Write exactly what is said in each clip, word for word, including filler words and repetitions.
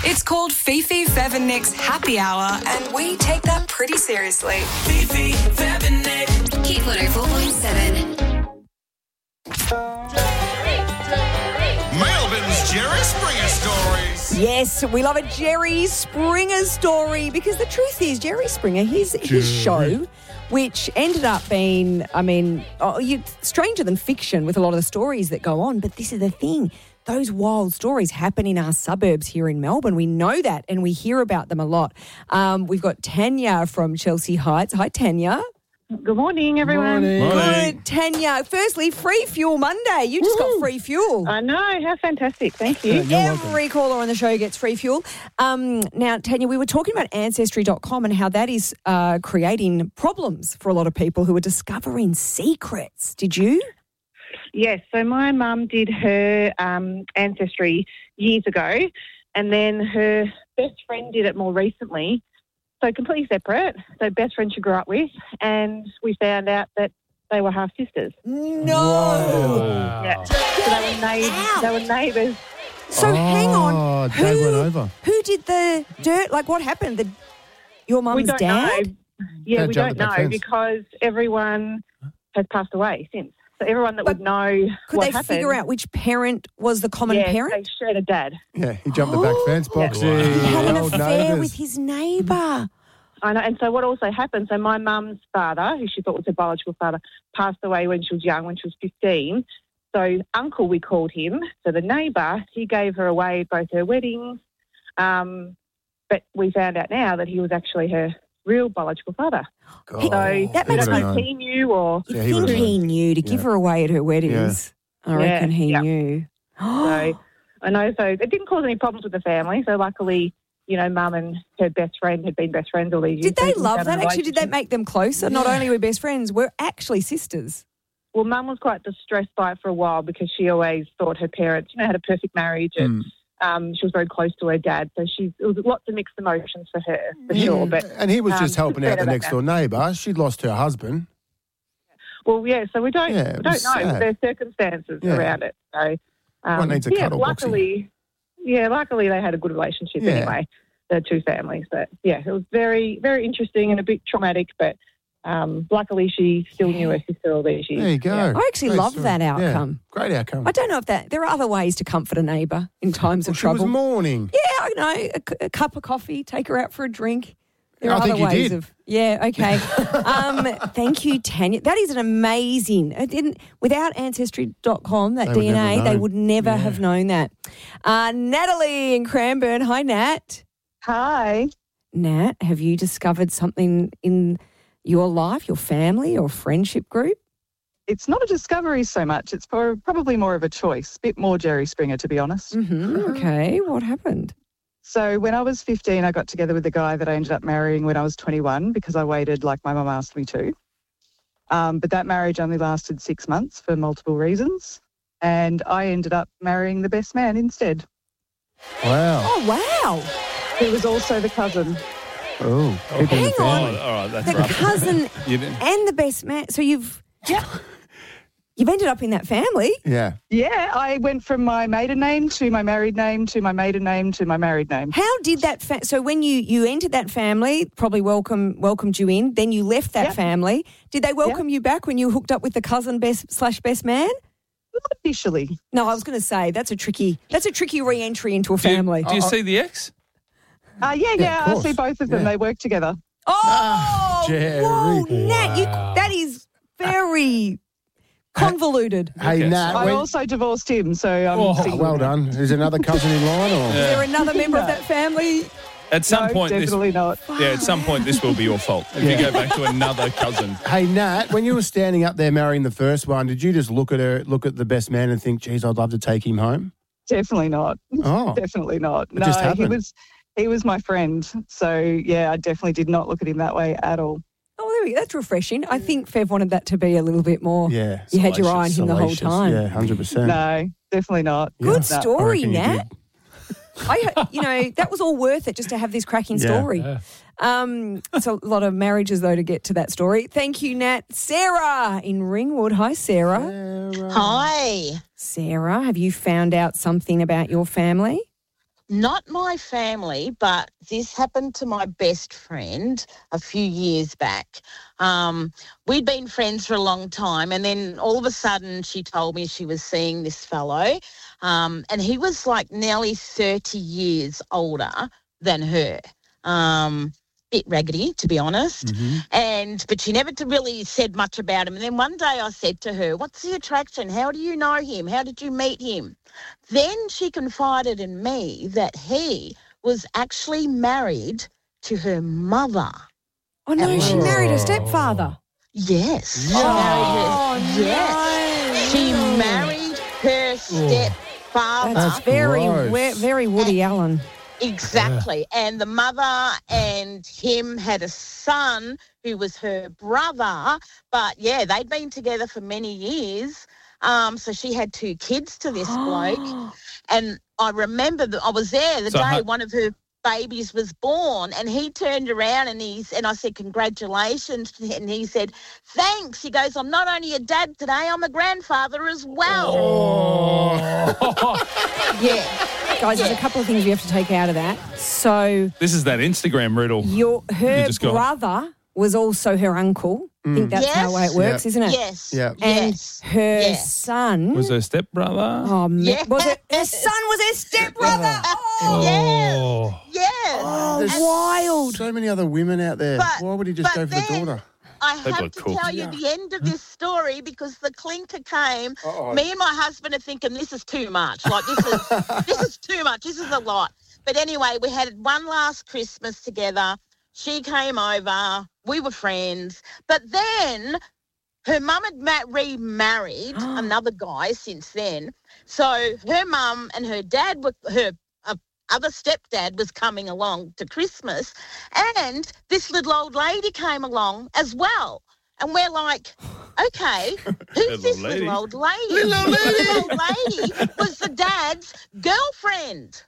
It's called Fifi, Fev and Nick's Happy Hour, and we take that pretty seriously. Fifi, Fev and Nick. Hit one oh four point seven. Melbourne's Jerry Springer Stories. Yes, we love a Jerry Springer story because the truth is, Jerry Springer, his his show, which ended up being, I mean, oh, you, stranger than fiction with a lot of the stories that go on. But this is the thing. Those wild stories happen in our suburbs here in Melbourne. We know that and we hear about them a lot. Um, we've got Tanya from Chelsea Heights. Hi, Tanya. Good morning, everyone. Morning. Good, Tanya. Firstly, Free Fuel Monday. You just Woo. got free fuel. I know, how fantastic. Thank you. Every caller on the show gets free fuel. Um, now, Tanya, we were talking about Ancestry dot com and how that is uh, creating problems for a lot of people who are discovering secrets. Did you? Yes, so my mum did her um, Ancestry years ago, and then her best friend did it more recently. So completely separate. So best friend she grew up with, and we found out that they were half sisters. No. Yeah. So they were, neigh- they were neighbours. So hang on. Oh, Who, Dad went over. Who did the dirt? Like, what happened? The, your We mum's don't dad? know. Yeah, Dad we jumped don't the back know fence. because everyone has passed away since. So everyone that But would know Could what they happened, figure out which parent was the common yeah, parent? they shared a dad. Yeah, he jumped the back fence, Boxy. He had an Old affair neighbours. with his neighbour. I know, and so what also happened, so my mum's father, who she thought was her biological father, passed away when she was young, when she was fifteen. So uncle, we called him. So the neighbour, he gave her away at both her weddings. Um, but we found out now that he was actually her real biological father. God. So That we makes don't me- know if he knew or... You Yeah, he think would've he known. knew to give Yeah. her away at her weddings? I reckon Yeah, he yeah. knew. So I know, so it didn't cause any problems with the family. So luckily, you know, mum and her best friend had been best friends all these years. Did they so we love found a that? Actually, did they relationship. make them closer? Not only were best friends, we're actually sisters. Well, mum was quite distressed by it for a while because she always thought her parents, you know, had a perfect marriage and um, she was very close to her dad. So she, it was lots of mixed emotions for her, for sure. But And he was um, just helping out better the than next that. door neighbour. She'd lost her husband. Well, yeah, so we don't, Yeah, it we don't was know sad. their circumstances Yeah. around it. So, um, One needs a yeah, cuddle, Boxy. luckily, yeah, luckily they had a good relationship Yeah. anyway, the two families. But yeah, it was very, very interesting and a bit traumatic, but um, luckily she still knew her sister all these years. There you go. Yeah. I actually Great love story. that Yeah, outcome. great outcome. I don't know if that there are other ways to comfort a neighbour in times Well, of she trouble. was mourning. Yeah, I know. A, cu- a cup of coffee, take her out for a drink. There are I think other you ways did. of yeah. Okay. um, thank you, Tanya. That is an amazing. It didn't without Ancestry dot com that They would D N A, never they know. would never Yeah. have known that. Uh, Natalie in Cranbourne. Hi, Nat. Hi. Nat, have you discovered something in your life, your family, or friendship group? It's not a discovery so much. It's pro- probably more of a choice. Bit more Jerry Springer, to be honest. Mm-hmm. Okay, what happened? So when I was fifteen, I got together with a guy that I ended up marrying when I was twenty-one because I waited like my mum asked me to. Um, but that marriage only lasted six months for multiple reasons. And I ended up marrying the best man instead, Wow. Oh, wow. who was also the cousin. Oh, people in the Hang on. family. All right, that's The rough. cousin You didn't- and the best man. So you've you've ended up in that family. Yeah. Yeah, I went from my maiden name to my married name to my maiden name to my married name. How did that? Fa- so when you, you entered that family, probably welcome welcomed you in. Then you left that Yep. family. Did they welcome you back when you hooked up with the cousin best slash best man? Not officially. No, I was going to say that's a tricky that's a tricky re-entry into a Do you, family. do you see the ex? Uh, yeah, Yeah, yeah, of I course. see both of them. Yeah. They work together. Oh, Jerry. whoa, Nat, you, that is very convoluted. Hey, Okay, Nat, I when- also divorced him, so I'm Oh, single. well done. Is there another cousin in line? Or? Is there another member of that family? At some No, point, this definitely not. yeah, at some point this will be your fault if Yeah. you go back to another cousin. Hey, Nat, when you were standing up there marrying the first one, did you just look at her, look at the best man and think, geez, I'd love to take him home? Definitely not. Oh. Definitely not. It just no, he happened. was he was my friend. So yeah, I definitely did not look at him that way at all. Oh, there we go. That's refreshing. I think Fev wanted that to be a little bit more. Yeah. You had your eye on salacious, him the whole salacious. time. Yeah, one hundred percent. No, definitely not. Good Yeah. story, I reckon you Nat. I, you know, that was all worth it just to have this cracking Yeah. story. Um, it's a lot of marriages, though, to get to that story. Thank you, Nat. Sarah in Ringwood. Hi, Sarah. Hi. Sarah, have you found out something about your family? not my family, but this happened to my best friend a few years back. Um, we'd been friends for a long time, and then all of a sudden she told me she was seeing this fellow, um, and he was like nearly thirty years older than her. Um, bit raggedy, to be honest. Mm-hmm. And but she never t- really said much about him. And then one day I said to her, what's the attraction? How do you know him? How did you meet him? Then she confided in me that he was actually married to her mother. Oh, no, And- she married her stepfather. Yes. She Oh, married her. no. Yes. She married her stepfather. That's very, gross. we- very Woody Allen. Exactly. And the mother and him had a son who was her brother. But, yeah, they'd been together for many years. Um, so she had two kids to this bloke. And I remember that I was there the So day how- one of her babies was born, and he turned around and he's and I said, congratulations. And he said, thanks. He goes, I'm not only a dad today, I'm a grandfather as well. Yeah. Guys, there's a couple of things we have to take out of that. So This is that Instagram riddle. your her You just got- brother was also her uncle. I think that's how the way it Yes. works, Yep. isn't it? Yes. Yeah. And Yes. her Yes. son. Was her stepbrother? Oh, man. Yes. Was it her son was her stepbrother? Oh, Yes. Yes. There's wild. so many other women out there. But- Why would he just but go for the then- daughter? I People have are to cool. tell you the end of this story because the clinker came. Uh-oh. Me and my husband are thinking this is too much. Like this is this is too much. This is a lot. But anyway, we had one last Christmas together. She came over. We were friends. But then her mum had ma- remarried another guy since then. So her mum and her dad were her uh, other stepdad was coming along to Christmas, and this little old lady came along as well. And we're like, okay, who's Little this lady. little old lady? Little old The lady. little old lady was the dad's girlfriend.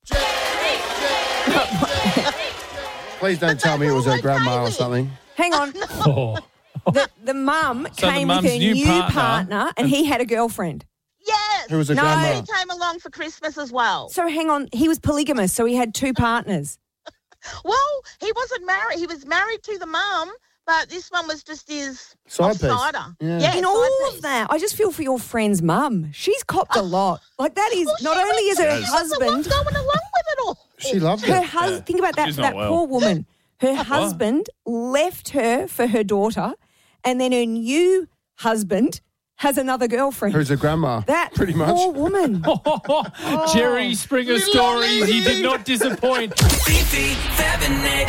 Please don't tell me it was her grandma or something. Hang on. Oh. The, the mum So the came with mum's her new new partner- partner, and he had a girlfriend. Yes. Who was her No. grandma? He came along for Christmas as well. So hang on, he was polygamous, so he had two partners. Well, he wasn't married. He was married to the mum, but this one was just his Side piece. offsider. Yeah. Yeah, In side all piece. of that, I just feel for your friend's mum. She's copped a lot. Like that is Well, not she only is her was- she was the one husband, going along with it all. She loved her it. husband. Think about that She's for not that well. poor woman. Her husband left her for her daughter, and then her new husband has another girlfriend. Who's her grandma? that Pretty much. poor woman. Jerry Springer stories. He did not disappoint. Fifi, Fab and Nick.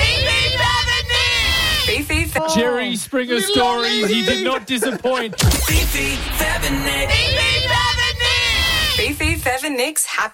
Fifi, Fab- Jerry Springer stories. He did not disappoint. Fifi, Fab and Nick. Fifi, Fab and Nick's Happy